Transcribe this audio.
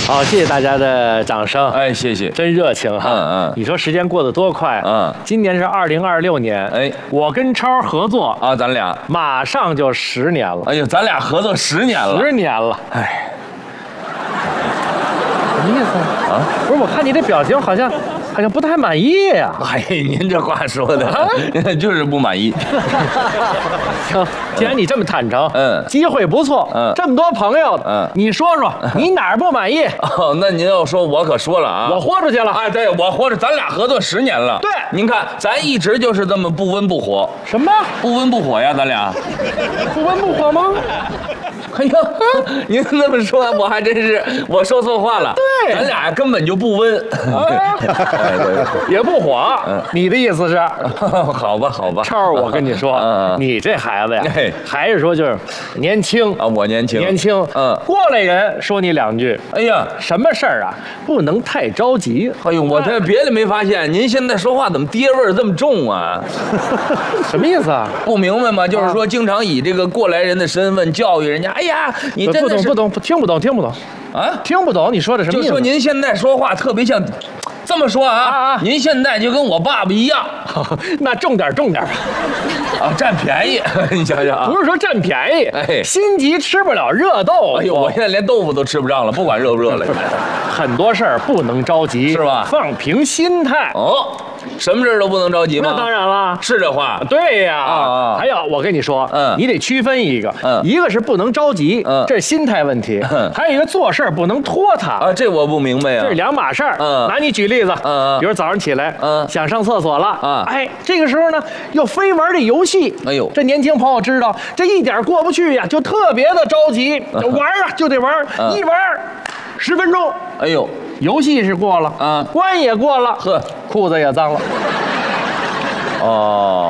好，谢谢大家的掌声。 哎，谢谢。 真热情哈。你说时间过得多快。今年是2026年。哎，我跟超合作啊，咱俩马上就10年了。 哎呦，咱俩合作10年了。 10年了。哎，什么意思啊？不是，我看你这表情好像不太满意呀。 哎，您这话说的，就是不满意。 行，既然你这么坦诚，机会不错，这么多朋友，你说说你哪儿不满意？ 哦，那您要说，我可说了啊， 我豁出去了。 哎，对，我豁出，咱俩合作10年了。 对， 您看，咱一直就是这么不温不火。 什么？ 不温不火呀，咱俩。 不温不火吗？ 哎呦，您这么说，我还真是我说错话了。 对， 咱俩根本就不温， 也不火。你的意思是？ 好吧，好吧。 超，我跟你说，你这孩子呀，还是说就是年轻啊，我年轻， 年轻。过来人说你2句。哎呀，什么事儿啊？不能太着急。 哎呦，我这别的没发现，您现在说话怎么爹味儿这么重啊？ 什么意思啊？ 不明白吗？就是说，经常以这个过来人的身份教育人家。哎呀，你真的是不懂，听不懂啊？听不懂你说的什么意思？ 就说您现在说话特别像，这么说啊，您现在就跟我爸爸一样。 那重点啊，占便宜，你想想啊， 不是说占便宜，哎，心急吃不了热豆腐。 哎呦，我现在连豆腐都吃不上了，不管热不热了。 很多事儿不能着急， 是吧？ 放平心态。 哦，什么事都不能着急吗？ 那当然了， 是这话。 对呀。还有，我跟你说，你得区分一个，一个是不能着急，这是心态问题；还有一个做事不能拖沓啊，这我不明白呀。 这是2码事儿。拿你举例子，比如早上起来，想上厕所了啊，哎，这个时候呢又非玩这游戏，哎呦，这年轻朋友知道这一点过不去呀，就特别的着急，玩啊就得玩，一玩10分钟，哎呦，游戏是过了，关也过了，呵，裤子也脏了。哦。